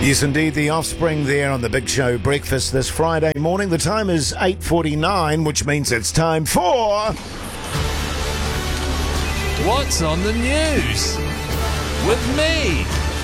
Yes, indeed, the Offspring there on the Big Show breakfast this Friday morning. The time is 8:49, which means it's time for... What's on the news? With me,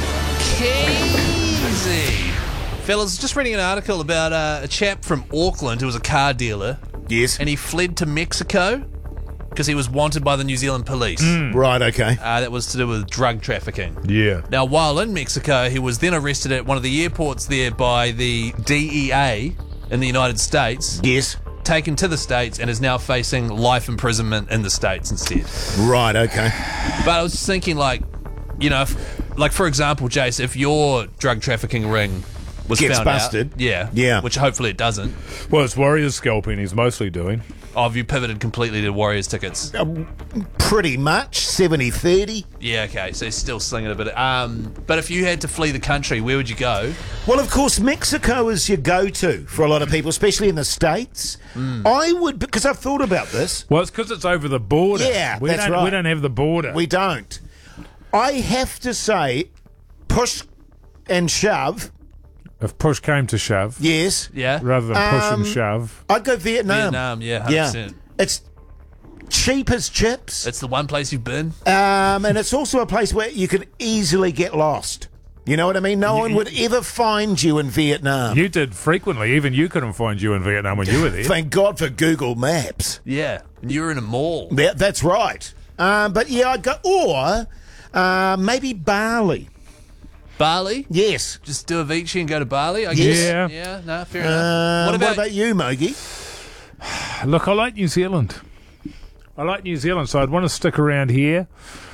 Keezy. Fellas, just reading an article about a chap from Auckland who was a car dealer. Yes. And he fled to Mexico because he was wanted by the New Zealand police. Right, okay. That was to do with drug trafficking. Yeah. Now, while in Mexico, he was then arrested at one of the airports there by the DEA in the United States. Yes. Taken to the States and is now facing life imprisonment in the States instead. Right, okay. But I was just thinking, for example, Jace, if your drug trafficking ring was Gets found busted. out, yeah, which hopefully it doesn't. Well, it's Warriors scalping he's mostly doing. Oh, have you pivoted completely to Warriors tickets? Pretty much, 70-30. Yeah, okay, so he's still slinging a bit. But if you had to flee the country, where would you go? Well, of course, Mexico is your go-to for a lot of people, especially in the States. I would, because I've thought about this. Well, it's because it's over the border. Yeah, we that's don't, right. We don't have the border. We don't. I have to say, push and shove. If push came to shove. Yes. Yeah? Rather than push and shove. I'd go Vietnam. Yeah, 100%. Yeah. It's cheap as chips. It's the one place you've been? And it's also a place where you could easily get lost. You know what I mean? No one would ever find you in Vietnam. You did frequently. Even you couldn't find you in Vietnam when you were there. Thank God for Google Maps. Yeah, and you were in a mall. Yeah, that's right. But yeah, I'd go, or maybe Bali. Bali? Yes. Just do Avicii and go to Bali, I Yes. guess? Yeah. Yeah, no, fair enough. What about you, Mogi? Look, I like New Zealand. So I'd want to stick around here.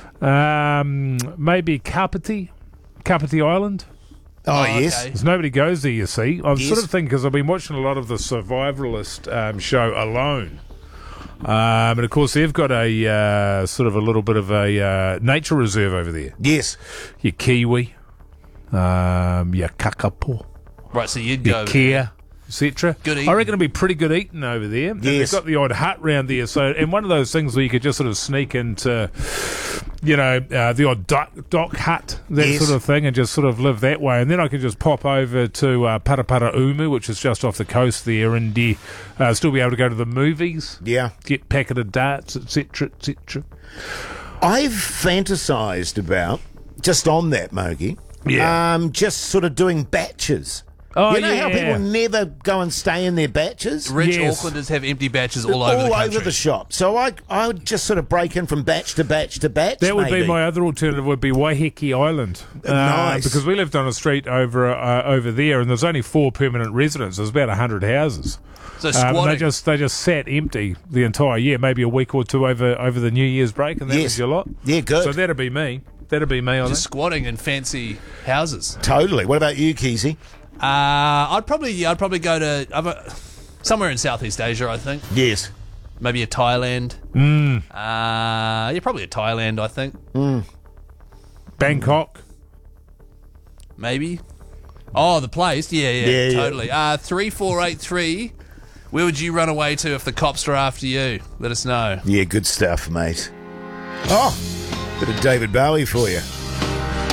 Maybe Kapiti Island. Oh, okay. yes. Because nobody goes there, you see. I was Yes. sort of thinking, because I've been watching a lot of the survivalist show Alone. And of course, they've got a sort of a little bit of a nature reserve over there. Yes. Your kiwi, your kakapo, Right, so you'd your go... kia, etc. Good eating. I reckon it'd be pretty good eating over there. And Yes. they've got the odd hut round there. So, and one of those things where you could just sort of sneak into, the odd dock hut, that Yes. sort of thing, and just sort of live that way. And then I could just pop over to Paraparaumu, which is just off the coast there, and still be able to go to the movies, Yeah. get packeted darts, etc., etc. I've fantasized about, just on that, Mogi, just sort of doing batches. Oh, you know how yeah. people never go and stay in their batches? Rich Yes. Aucklanders have empty batches all over the country. over the shop. So I would just sort of break in from batch to batch to batch. That would maybe. be my other alternative. Would be Waiheke Island, Nice. because we lived on a street over there, and there's only 4 permanent residents. There's about 100 houses. So And squatting. they just sat empty the entire year, maybe a week or two over the New Year's break, and that Yes. was your lot. Yeah, good. So that'd be me. That'd be me on just it. squatting in fancy houses. Totally. What about you, Keezy? I'd probably go to somewhere in Southeast Asia, I think. Yes. Maybe a Thailand. Probably a Thailand, I think. Bangkok. Maybe. Oh, the place. Yeah, Yeah, totally. 3483. Where would you run away to if the cops were after you? Let us know. Yeah, good stuff, mate. Oh, bit of David Bowie for you.